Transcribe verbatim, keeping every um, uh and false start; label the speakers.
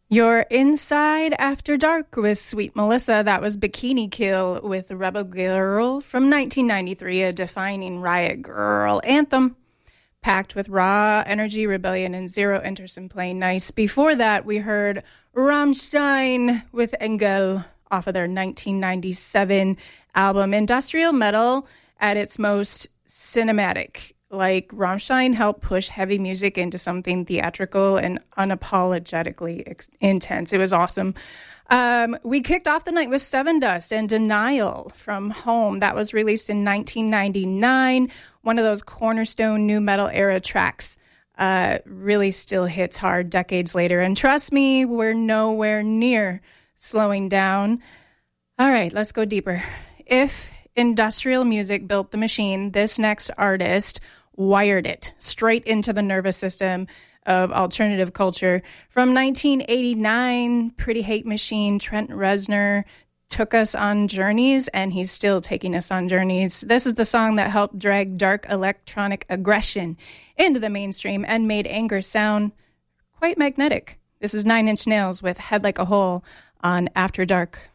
Speaker 1: You're inside After Dark with Sweet Melissa. That was Bikini Kill with Rebel Girl from nineteen ninety-three, a defining Riot Girl anthem packed with raw energy, rebellion, and zero interest in playing nice. Before that, we heard Rammstein with Engel off of their nineteen ninety-seven album Industrial Metal at its most cinematic. Like, Rammstein helped push heavy music into something theatrical and unapologetically ex- intense. It was awesome. Um, we kicked off the night with Seven Dust and Denial from Home. That was released in nineteen ninety-nine. One of those cornerstone new metal era tracks. Uh, really still hits hard decades later. And trust me, we're nowhere near slowing down. All right, let's go deeper. If industrial music built the machine, this next artist wired it straight into the nervous system of alternative culture. From nineteen eighty-nine, Pretty Hate Machine, Trent Reznor took us on journeys, and he's still taking us on journeys. This is the song that helped drag dark electronic aggression into the mainstream and made anger sound quite magnetic. This is Nine Inch Nails with Head Like a Hole on After Dark.